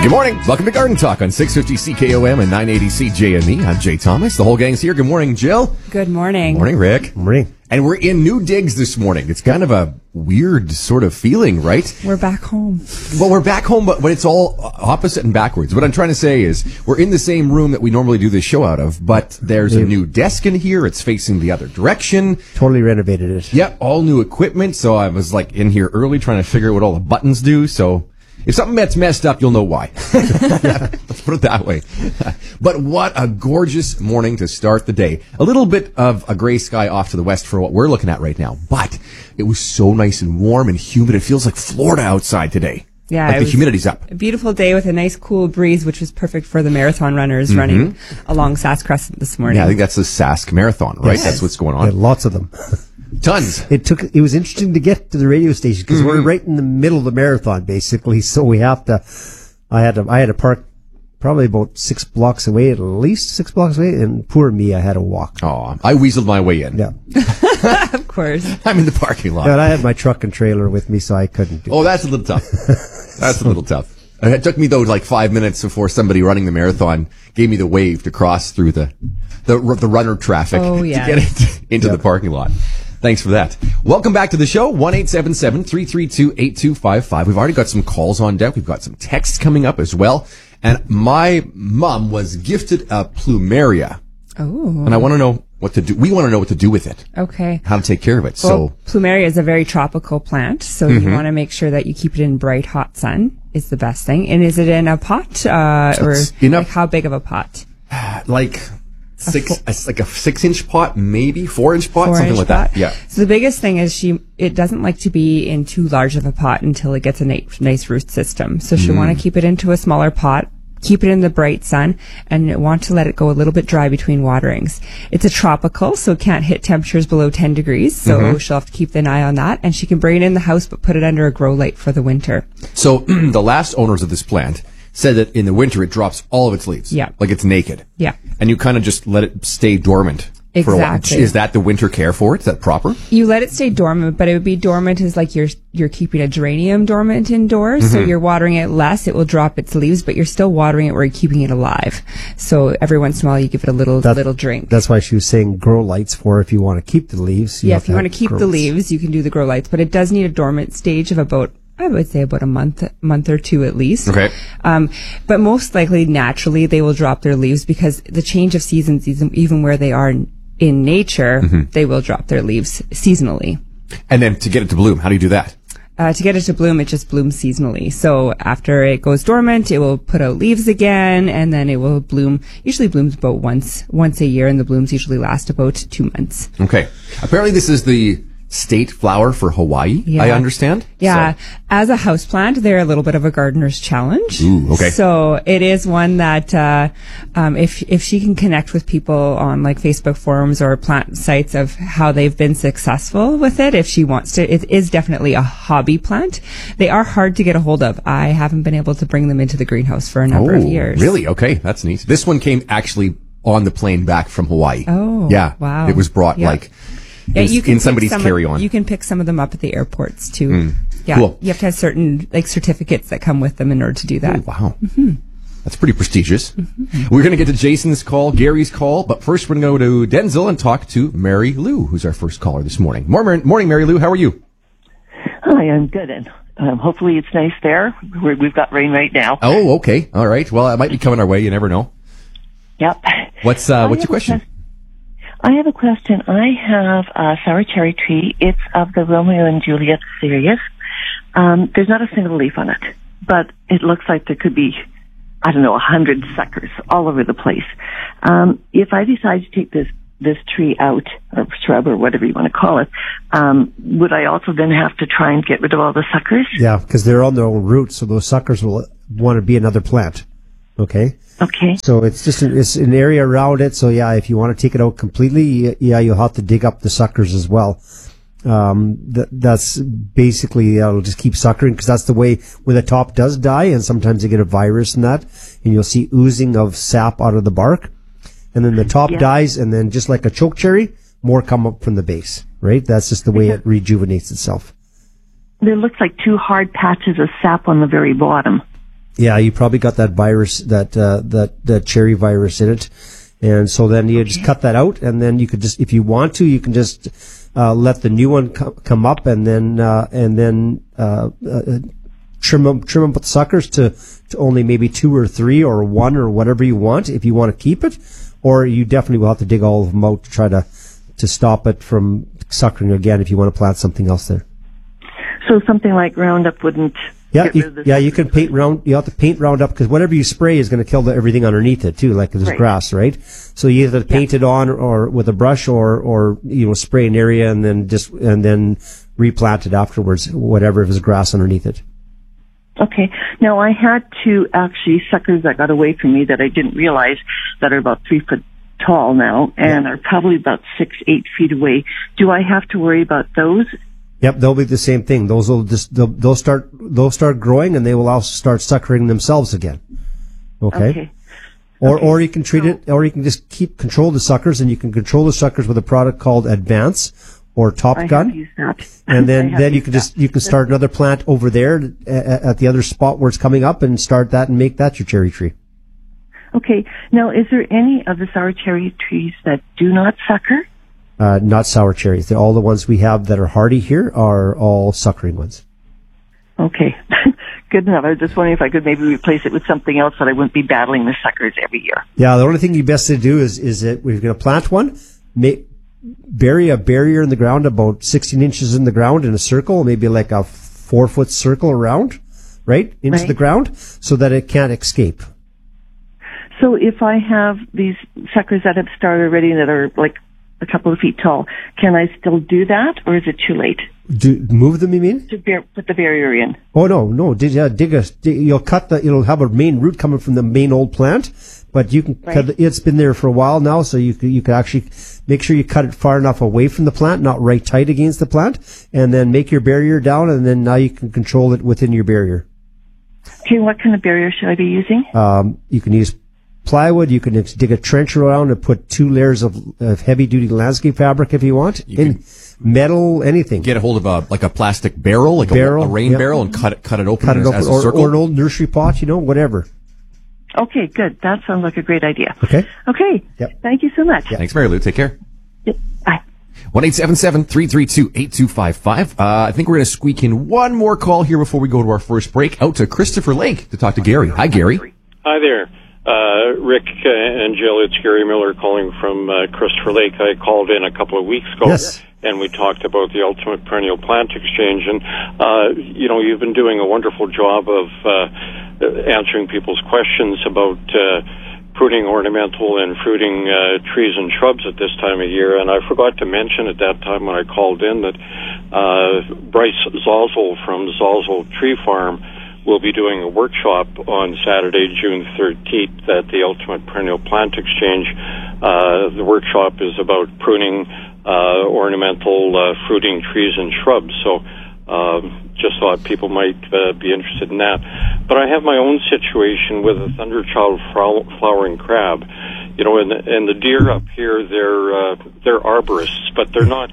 Good morning. Welcome to Garden Talk on 650 CKOM and 980 CJME. I'm Jay Thomas. The whole gang's here. Good morning, Jill. Good morning. Morning, Rick. Morning. And we're in new digs this morning. It's kind of a weird sort of feeling, right? We're back home. Well, we're back home, but it's all opposite and backwards. What I'm trying to say is we're in the same room that we normally do this show out of, but there's a new desk in here. It's facing the other direction. Totally renovated it. Yep, all new equipment. So I was like in here early trying to figure out what all the buttons do. So if something gets messed up, you'll know why. Let's put it that way. But what a gorgeous morning to start the day. A little bit of a gray sky off to the west for what we're looking at right now. But it was so nice and warm and humid. It feels like Florida outside today. Yeah, like the humidity's up. A beautiful day with a nice cool breeze, which was perfect for the marathon runners running along Sask Crescent this morning. Yeah, I think that's the Sask Marathon, right? Yes. That's what's going Yeah, on. lots of them. Tons. It was interesting to get to the radio station because we're right in the middle of the marathon, basically. So we have to. I had to park probably about 6 blocks away, at least 6 blocks away, and poor me, I had to walk. Oh, I weaseled my way in. Yeah, Of course. I'm in the parking lot. but I had my truck and trailer with me, so I couldn't do. Oh, that's a little tough. That's a little tough. It took me though like 5 minutes before somebody running the marathon gave me the wave to cross through the runner traffic to get into the parking lot. Thanks for that. Welcome back to the show. 1-877-332-8255. We've already got some calls on deck. We've got some texts coming up as well. And my mom was gifted a plumeria. Oh. And I want to know what to do. We want to know what to do with it. Okay. How to take care of it. Well, plumeria is a very tropical plant, so you want to make sure that you keep it in bright, hot sun is the best thing. And is it in a pot, or like how big of a pot? Like it's like a 6-inch pot, maybe 4-inch pot, 4-inch something like pot? that. Yeah. So the biggest thing is it doesn't like to be in too large of a pot until it gets a nice root system. So she'll want to keep it into a smaller pot, keep it in the bright sun, and want to let it go a little bit dry between waterings. It's a tropical, so it can't hit temperatures below 10 degrees. So she'll have to keep an eye on that. And she can bring it in the house, but put it under a grow light for the winter. So the last owners of this plant said that in the winter it drops all of its leaves. Yeah. Like it's naked. Yeah. And you kind of just let it stay dormant. For a while. Exactly. Is that the winter care for it? Is that proper? You let it stay dormant, but it would be dormant as like you're keeping a geranium dormant indoors. So you're watering it less, it will drop its leaves, but you're still watering it where you're keeping it alive. So every once in a while you give it a little drink. That's why she was saying grow lights for if you want to keep the leaves. Yeah, if you want to keep the leaves, you can do the grow lights, but it does need a dormant stage of about, I would say about a month or two at least. Okay. But most likely naturally they will drop their leaves because the change of seasons, even where they are in nature, they will drop their leaves seasonally. And then to get it to bloom, how do you do that? To get it to bloom, it just blooms seasonally. So after it goes dormant, it will put out leaves again, and then it will bloom. Usually blooms about once a year, and the blooms usually last about 2 months. Okay. Apparently this is the state flower for Hawaii, I understand. Yeah. So. As a houseplant, they're a little bit of a gardener's challenge. Ooh, okay. So it is one that, if she can connect with people on like Facebook forums or plant sites of how they've been successful with it, if she wants to, it is definitely a hobby plant. They are hard to get a hold of. I haven't been able to bring them into the greenhouse for a number of years. Really? Okay. That's neat. This one came actually on the plane back from Hawaii. Oh. Yeah. Wow. It was brought like in somebody's carry-on. You can pick some of them up at the airports too. Yeah. Cool. You have to have certain like certificates that come with them in order to do that. Oh, wow. That's pretty prestigious. We're going to get to Jason's call, Gary's call, but first we're going to go to Denzel and talk to Mary Lou, who's our first caller this morning. Morning, Mary Lou. How are you? Hi, I'm good, and hopefully it's nice there. We've got rain right now. Oh, okay. All right. Well, it might be coming our way. You never know. Yep. What's your question? I have a question. I have a sour cherry tree. It's of the Romeo and Juliet series. There's not a single leaf on it, but it looks like there could be, 100 suckers all over the place. If I decide to take this tree out, or shrub, or whatever you want to call it, would I also then have to try and get rid of all the suckers? Yeah, because they're on their own roots, so those suckers will want to be another plant. Okay. Okay. So it's just it's an area around it. So yeah, if you want to take it out completely, you'll have to dig up the suckers as well. That's basically it'll just keep suckering because that's the way when the top does die, and sometimes you get a virus in that, and you'll see oozing of sap out of the bark, and then the top dies, and then just like a choke cherry, more come up from the base. Right? That's just the way it rejuvenates itself. There looks like two hard patches of sap on the very bottom. Yeah, you probably got that virus, that cherry virus in it. And so then you just cut that out, and then you could just, if you want to, you can just let the new one come up, and then trim them with suckers to only maybe 2 or 3 or 1 or whatever you want, if you want to keep it, or you definitely will have to dig all of them out to try to stop it from suckering again if you want to plant something else there. So something like Roundup wouldn't. Yeah, you can paint You have to paint Roundup, because whatever you spray is going to kill everything underneath it too, like there's grass, right? So you either paint it on or with a brush, or spray an area and then replant it afterwards, whatever, if there's grass underneath it. Okay. Now I had 2 actually suckers that got away from me that I didn't realize, that are about 3 foot tall now and are probably about 6-8 feet away. Do I have to worry about those? Yep, they'll be the same thing. Those will they'll start growing, and they will also start suckering themselves again. Okay. Or you can treat it, or you can just control the suckers, and you can control the suckers with a product called Advance or Top Gun. I have used that. And then you can start another plant over there at the other spot where it's coming up, and start that and make that your cherry tree. Okay. Now, is there any of the sour cherry trees that do not sucker? Not sour cherries. All the ones we have that are hardy here are all suckering ones. Okay. Good enough. I was just wondering if I could maybe replace it with something else that I wouldn't be battling the suckers every year. Yeah, the only thing you best to do is that we're going to plant one, bury a barrier in the ground about 16 inches in the ground in a circle, maybe like a 4-foot circle around, right, into the ground, so that it can't escape. So if I have these suckers that have started already that are like a couple of feet tall, can I still do that, or is it too late? Move them, you mean? To put the barrier in. Oh no! You'll have a main root coming from the main old plant, but you can cut it. It's been there for a while now, so you can actually make sure you cut it far enough away from the plant, not right tight against the plant, and then make your barrier down, and then now you can control it within your barrier. Okay, what kind of barrier should I be using? You can use plywood. You can dig a trench around and put 2 layers of heavy-duty landscape fabric if you want. Metal, anything. Get a hold of a plastic barrel, like a rain barrel, and cut it open as a circle. Or an old nursery pot, whatever. Okay, good. That sounds like a great idea. Okay. Yep. Thank you so much. Thanks, Mary Lou. Take care. Yep. Bye. 1-877-332-8255. I think we're going to squeak in one more call here before we go to our first break. Out to Christopher Lake to talk to Gary. Hi, Gary. Hi there. Rick and Jill, it's Gary Miller calling from Christopher Lake. I called in a couple of weeks ago, and we talked about the Ultimate Perennial Plant Exchange. And, you've been doing a wonderful job of answering people's questions about pruning ornamental and fruiting trees and shrubs at this time of year. And I forgot to mention at that time when I called in that Bryce Zalzel from Zalzel Tree Farm will be doing a workshop on Saturday, June 13th at the Ultimate Perennial Plant Exchange. The workshop is about pruning ornamental fruiting trees and shrubs. So just thought people might be interested in that. But I have my own situation with a thunderchild flowering crab. And the deer up here, they're arborists, but they're not,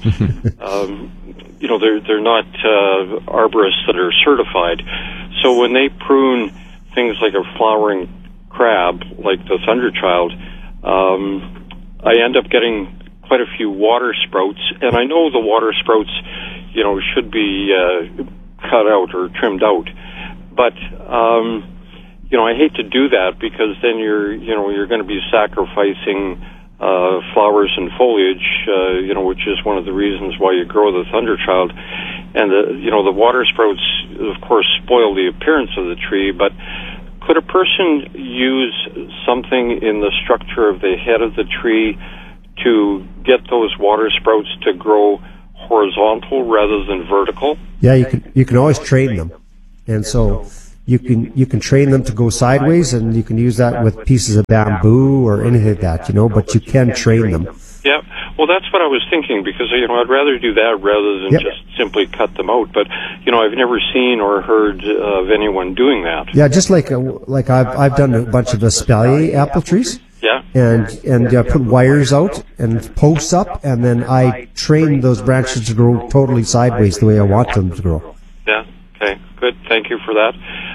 they're not arborists that are certified. So when they prune things like a flowering crab, like the thunderchild, I end up getting quite a few water sprouts, and I know the water sprouts, should be cut out or trimmed out, but I hate to do that because then you're going to be sacrificing flowers and foliage, which is one of the reasons why you grow the thunderchild. And the water sprouts, of course, spoil the appearance of the tree, but could a person use something in the structure of the head of the tree to get those water sprouts to grow horizontal rather than vertical? Yeah, you can always train them. And so you can train them to go sideways, and you can use that with pieces of bamboo or anything like that, but you can train them. Yeah, well, that's what I was thinking, because, I'd rather do that rather than just simply cut them out. But, I've never seen or heard of anyone doing that. Yeah, just like I've done a bunch of espalier apple trees. Yeah. And put wires out and posts up, and then I train those branches to grow totally sideways the way I want them to grow. Yeah, okay, good. Thank you for that.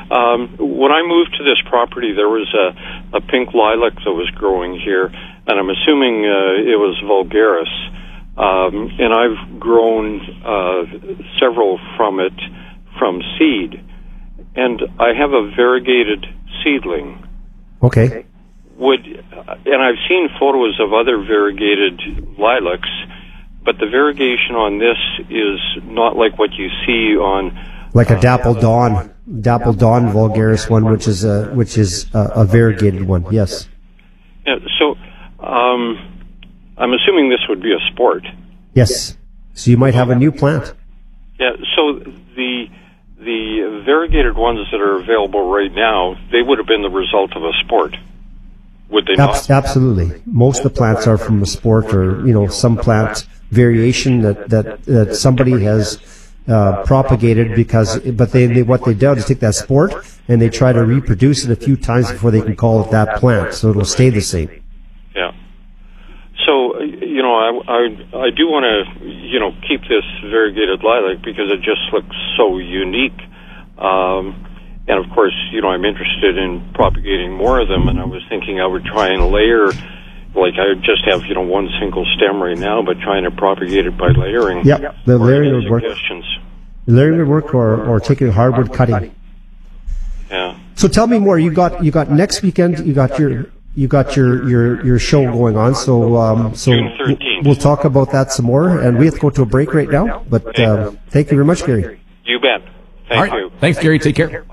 When I moved to this property, there was a pink lilac that was growing here, and I'm assuming it was vulgaris. And I've grown several from it from seed. And I have a variegated seedling. Okay. And I've seen photos of other variegated lilacs, but the variegation on this is not like what you see on like a Dapple Dawn vulgaris one, which is a variegated one. Yes. Yeah, so I'm assuming this would be a sport. Yes. So you might have a new plant. Yeah. So the variegated ones that are available right now, they would have been the result of a sport. Would they not? Absolutely. Most of the plants are from a sport, or some plant variation that somebody has propagated but what they do is take that sport and they try to reproduce it a few times before they can call it that plant, so it'll stay the same. Yeah. So I do want to keep this variegated lilac because it just looks so unique. And of course, I'm interested in propagating more of them, and I was thinking I would try and layer, like I just have, one single stem right now, but trying to propagate it by layering. Yep, the layering would work. Layering would work, or taking hardwood cutting. Yeah. So tell me more. You got next weekend. You got your show going on. So June 13th. We'll talk about that some more, and we have to go to a break right now. But thank you very much, Gary. You bet. Thank you. Thanks, Gary. Take care.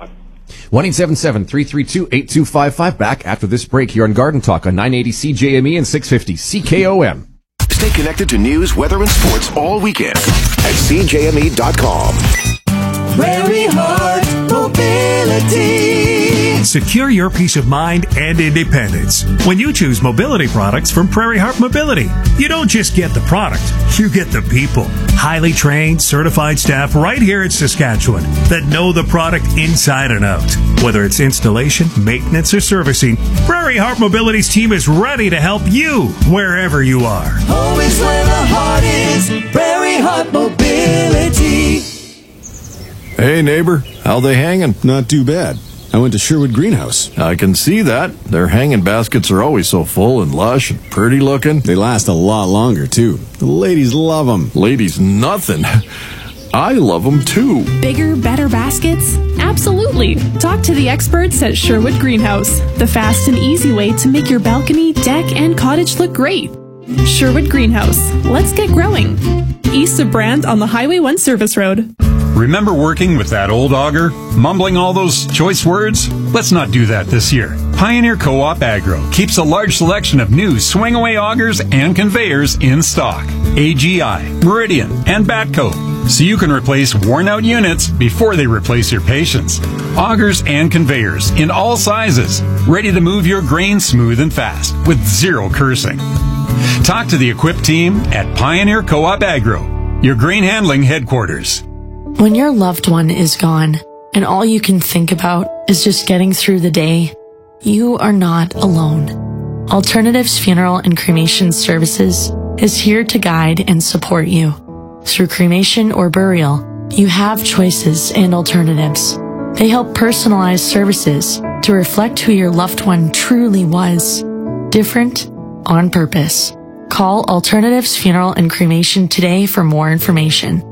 1-877-332-8255. Back after this break here on Garden Talk on 980 CJME and 650 CKOM. Stay connected to news, weather, and sports all weekend at CJME.com. Prairie Heart Mobility. Secure your peace of mind and independence when you choose mobility products from Prairie Heart Mobility. You don't just get the product, you get the people. Highly trained, certified staff right here in Saskatchewan that know the product inside and out. Whether it's installation, maintenance, or servicing, Prairie Heart Mobility's team is ready to help you wherever you are. Always where the heart is, Prairie Heart Mobility. Hey, neighbor, how they hanging? Not too bad. I went to Sherwood Greenhouse. I can see that. Their hanging baskets are always so full and lush and pretty looking. They last a lot longer, too. The ladies love them. Ladies nothing. I love them, too. Bigger, better baskets? Absolutely. Talk to the experts at Sherwood Greenhouse, the fast and easy way to make your balcony, deck, and cottage look great. Sherwood Greenhouse. Let's get growing. East of Brand on the Highway 1 Service Road. Remember working with that old auger? Mumbling all those choice words? Let's not do that this year. Pioneer Co-op Agro keeps a large selection of new swing-away augers and conveyors in stock. AGI, Meridian, and Batco. So you can replace worn-out units before they replace your patience. Augers and conveyors in all sizes, ready to move your grain smooth and fast with zero cursing. Talk to the equipped team at Pioneer Co-op Agro, your grain handling headquarters. When your loved one is gone and all you can think about is just getting through the day, you are not alone. Alternatives Funeral and Cremation Services is here to guide and support you. Through cremation or burial, you have choices and alternatives. They help personalize services to reflect who your loved one truly was. Different on purpose. Call Alternatives Funeral and Cremation today for more information.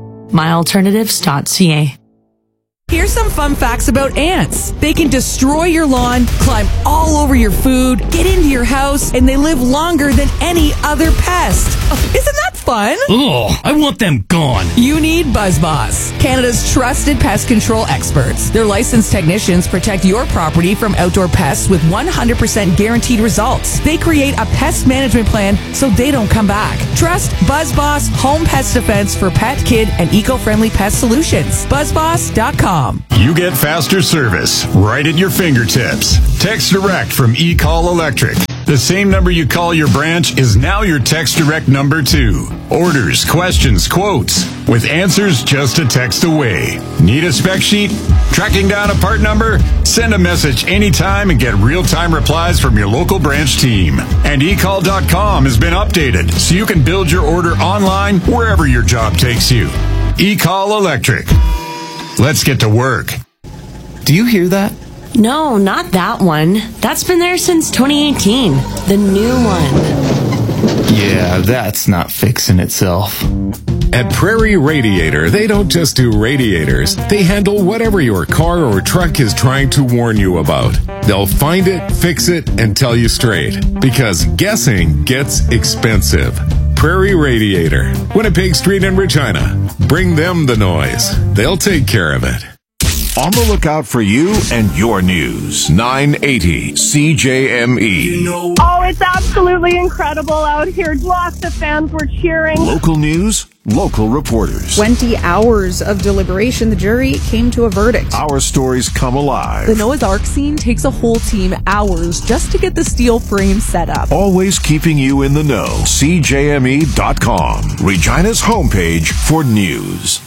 myalternatives.ca. Here's some fun facts about ants. They can destroy your lawn, climb all over your food, get into your house, and they live longer than any other pest. Oh, isn't that fun? Ugh, I want them gone. You need BuzzBoss, Canada's trusted pest control experts. Their licensed technicians protect your property from outdoor pests with 100% guaranteed results. They create a pest management plan so they don't come back. Trust BuzzBoss Home Pest Defense for pet, kid, and eco-friendly pest solutions. BuzzBoss.com. You get faster service right at your fingertips. Text Direct from eCall Electric. The same number you call your branch is now your Text Direct number too. Orders, questions, quotes, with answers just a text away. Need a spec sheet? Tracking down a part number? Send a message anytime and get real-time replies from your local branch team. And eCall.com has been updated so you can build your order online wherever your job takes you. eCall Electric. Let's get to work. Do you hear that? No, not that one. That's been there since 2018. The new one. Yeah, that's not fixing itself. At Prairie Radiator, they don't just do radiators. They handle whatever your car or truck is trying to warn you about. They'll find it, fix it, and tell you straight. Because guessing gets expensive. Prairie Radiator, Winnipeg Street in Regina. Bring them the noise. They'll take care of it. On the lookout for you and your news. 980 CJME. Oh, it's absolutely incredible out here. Lots of fans were cheering. Local news, local reporters. 20 hours of deliberation, the jury came to a verdict. Our stories come alive. The Noah's Ark scene takes a whole team hours just to get the steel frame set up. Always keeping you in the know. CJME.com. Regina's homepage for news.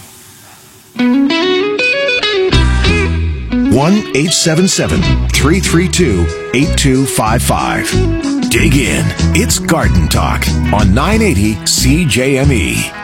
1-877-332-8255. Dig in. It's Garden Talk on 980 CJME.